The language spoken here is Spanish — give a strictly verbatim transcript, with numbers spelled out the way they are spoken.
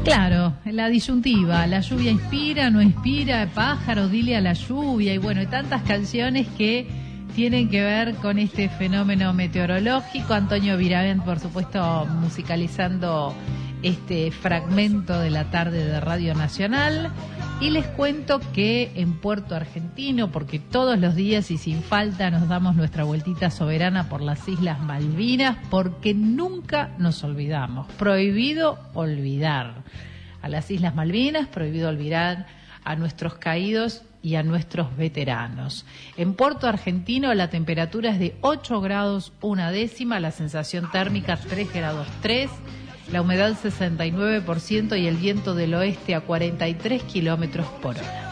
Claro, la disyuntiva, la lluvia inspira, no inspira, pájaro, dile a la lluvia, y bueno, y tantas canciones que tienen que ver con este fenómeno meteorológico. Antonio Viravent, por supuesto, musicalizando este fragmento de la tarde de Radio Nacional. Y les cuento que en Puerto Argentino, porque todos los días y sin falta nos damos nuestra vueltita soberana por las Islas Malvinas, porque nunca nos olvidamos. Prohibido olvidar a las Islas Malvinas, prohibido olvidar a nuestros caídos y a nuestros veteranos. En Puerto Argentino la temperatura es de ocho grados una décima, la sensación térmica tres grados tres, la humedad sesenta y nueve por ciento y el viento del oeste a cuarenta y tres kilómetros por hora.